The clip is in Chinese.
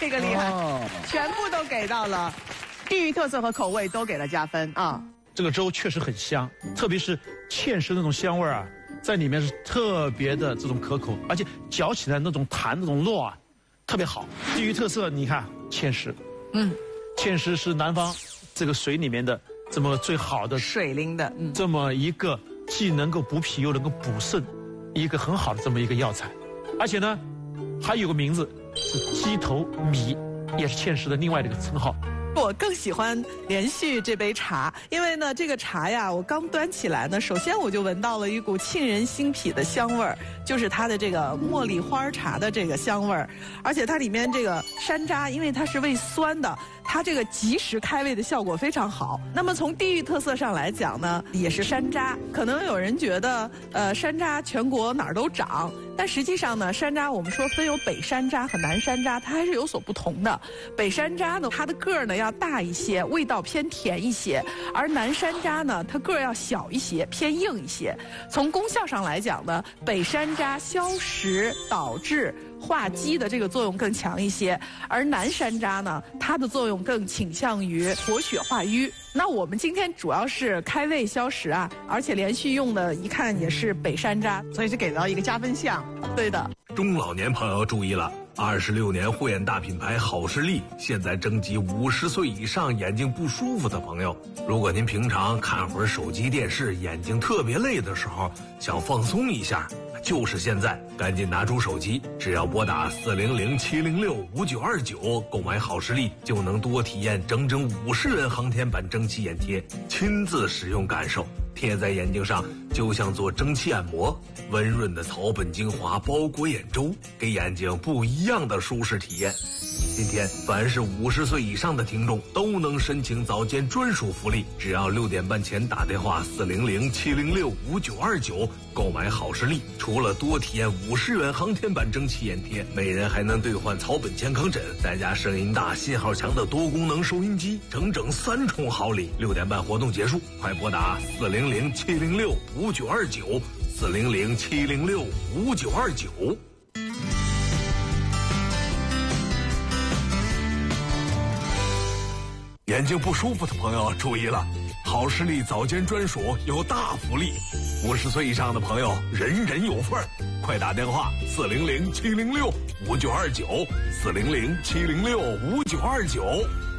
这个厉害，全部都给到了，地域特色和口味都给了加分啊。 这个粥确实很香，特别是芡实那种香味啊，在里面是特别的这种可口，而且嚼起来那种弹那种糯啊，特别好。地域特色，你看芡实，芡实是南方这个水里面的这么最好的水灵的， 这么一个既能够补脾又能够补肾，一个很好的这么一个药材，而且呢，还有个名字是鸡头米，也是芡实的另外的一个称号。 我更喜欢连续这杯茶，因为呢，这个茶呀，我刚端起来呢，首先我就闻到了一股沁人心脾的香味儿，就是它的这个茉莉花茶的这个香味儿，而且它里面这个山楂，因为它是味酸的，它这个及时开胃的效果非常好。那么从地域特色上来讲呢，也是山楂。可能有人觉得，山楂全国哪儿都长，但实际上呢，山楂我们说分有北山楂和南山楂，它还是有所不同的。北山楂呢，它的个儿呢要大一些，味道偏甜一些；而南山楂呢，它个儿要小一些，偏硬一些。从功效上来讲呢，北山楂消食导滞化积的这个作用更强一些，而南山楂呢，它的作用更倾向于活血化瘀。那我们今天主要是开胃消食啊，而且连续用的一看也是北山楂，所以是给到一个加分项。对的。 中老年朋友注意了，26年护眼大品牌好视力现在征集50岁以上眼睛不舒服的朋友。如果您平常看会儿手机电视，眼睛特别累的时候，想放松一下，就是现在，赶紧拿出手机，只要拨打400-706-5929购买好视力，就能多体验整整50元航天版蒸汽眼贴，亲自使用感受。贴在眼睛上就像做蒸汽按摩，温润的草本精华包裹眼周，给眼睛不一样的舒适体验。今天凡是50岁以上的听众都能申请早间专属福利，只要6点半前打电话400-706-5929购买好视力，除了多体验50元航天版蒸汽眼贴，每人还能兑换草本健康枕，再加声音大信号强的多功能收音机，整整3重好礼。6点半活动结束，快拨打400-706-5929 400-706-5929。眼睛不舒服的朋友注意了，好视力早间专属有大福利，50岁以上的朋友人人有份儿，快打电话400-706-5929 400-706-5929。